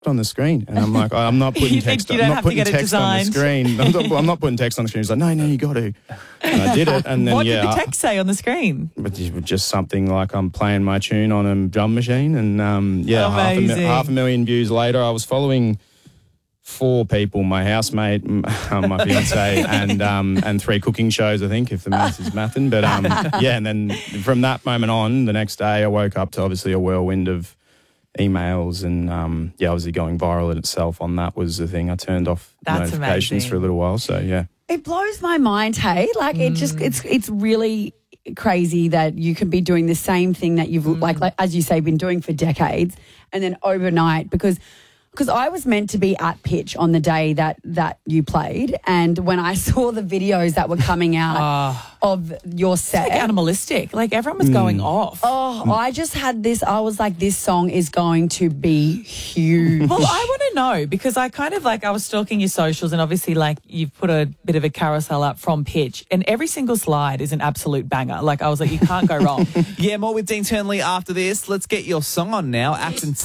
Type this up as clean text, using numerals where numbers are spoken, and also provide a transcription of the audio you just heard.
on the screen. And I'm like, I'm not putting text. I'm not putting text on the screen. I'm not putting text on the screen. He's like, no, you got to. And I did it. And then what did the text say on the screen? Just something like I'm playing my tune on a drum machine. And half a million views later, I was following 4 people: my housemate, my fiance, and 3 cooking shows, I think, if the maths is mathin'. But and then from that moment on, the next day, I woke up to obviously a whirlwind of emails and obviously going viral in itself. On that was the thing. I turned off notifications for a little while. So yeah, it blows my mind. Hey, like it's really crazy that you can be doing the same thing that you've like as you say been doing for decades, and then overnight because I was meant to be at pitch on the day that you played, and when I saw the videos that were coming out of your set. It's like animalistic. Like everyone was going off. I just had this, I was like, this song is going to be huge. Well, I want to know because I kind of like, I was stalking your socials and obviously like you've put a bit of a carousel up from pitch and every single slide is an absolute banger. Like I was like, you can't go wrong. Yeah, more with Dean Turnley after this. Let's get your song on now. Acton